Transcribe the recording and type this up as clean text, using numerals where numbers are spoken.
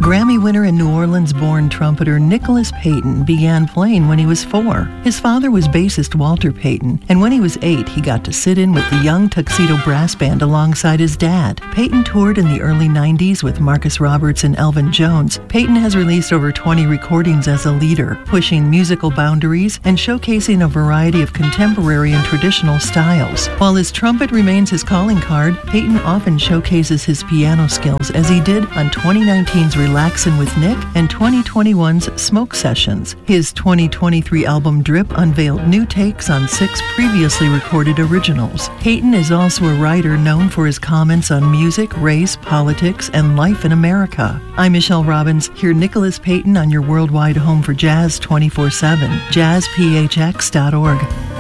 Grammy winner and New Orleans-born trumpeter Nicholas Payton began playing when he was 4. His father was bassist Walter Payton, and when he was 8, he got to sit in with the Young Tuxedo Brass Band alongside his dad. Payton toured in the early 90s with Marcus Roberts and Elvin Jones. Payton has released over 20 recordings as a leader, pushing musical boundaries and showcasing a variety of contemporary and traditional styles. While his trumpet remains his calling card, Payton often showcases his piano skills, as he did on 2019's Relaxin' with Nick and 2021's Smoke Sessions. His 2023 album Drip unveiled new takes on 6 previously recorded originals. Payton is also a writer known for his comments on music, race, politics, and life in America. I'm Michelle Robbins. Hear Nicholas Payton on your worldwide home for jazz 24/7, jazzphx.org.